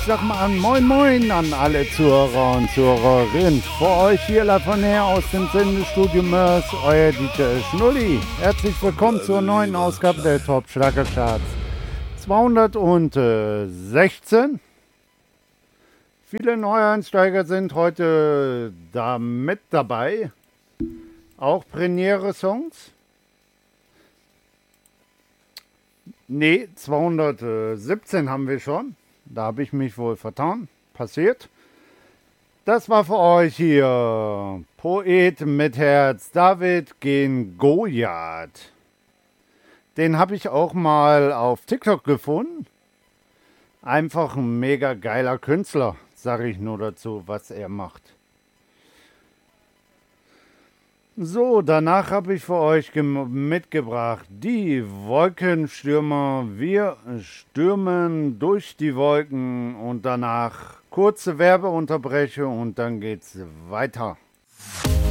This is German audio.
sag mal Moin Moin an alle Zuhörer und Zuhörerinnen. Für euch hier live von her aus dem Sendestudio Mörs, euer DJ Schnulli. Herzlich willkommen zur neuen Ausgabe der Top Schlager Charts 216. Viele Neueinsteiger sind heute da mit dabei. Auch Premiere-Songs. Nee, 217 haben wir schon. Da habe ich mich wohl vertan. Passiert. Das war für euch hier Poet mit Herz, David gegen Goliath. Den habe ich auch mal auf TikTok gefunden. Einfach ein mega geiler Künstler, sage ich nur dazu, was er macht. So, danach habe ich für euch mitgebracht die Wolkenstürmer. Wir stürmen durch die Wolken und danach kurze Werbeunterbrechung und dann geht's weiter.